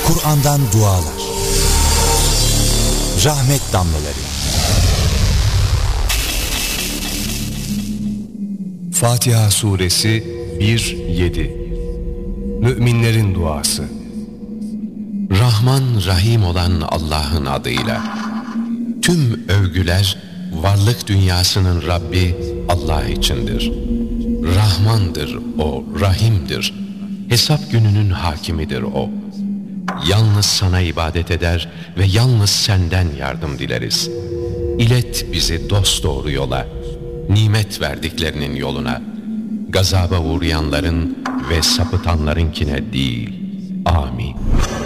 Kur'an'dan dualar. Rahmet damlaları. Fatiha Suresi 1-7. Müminlerin duası. Rahman Rahim olan Allah'ın adıyla. Tüm övgüler varlık dünyasının Rabbi Allah içindir. Rahmandır o, Rahim'dir. Hesap gününün hakimidir o. Yalnız sana ibadet eder ve yalnız senden yardım dileriz. İlet bizi dosdoğru yola, nimet verdiklerinin yoluna, gazaba uğrayanların ve sapıtanlarınkine değil. Amin.